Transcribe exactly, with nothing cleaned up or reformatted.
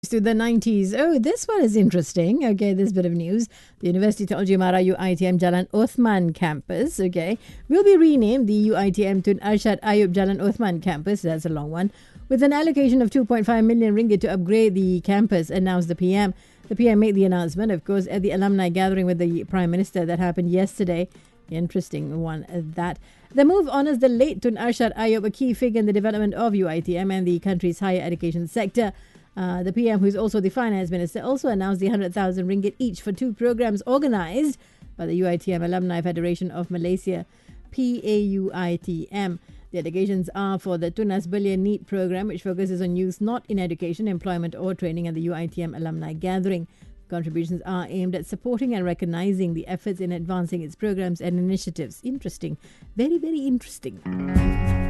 To the nineties. Oh, this one is interesting. Okay, this bit of news. The University Tauji Mara U I T M Jalan Othman campus, okay, will be renamed the U I T M Tun Arshad Ayub Jalan Othman campus. That's a long one. With an allocation of two point five million ringgit to upgrade the campus, announced the P M. The P M made the announcement, of course, at the alumni gathering with the Prime Minister that happened yesterday. Interesting one, uh, that. The move honors the late Tun Arshad Ayub, a key figure in the development of U I T M and the country's higher education sector. Uh, the P M, who is also the finance minister, also announced the one hundred thousand ringgit each for two programs organised by the U I T M Alumni Federation of Malaysia, P A U I T M. The allegations are for the Tunas Belia NEET program, which focuses on youth not in education, employment or training, and the U I T M Alumni Gathering. Contributions are aimed at supporting and recognising the efforts in advancing its programs and initiatives. Interesting. Very, very interesting.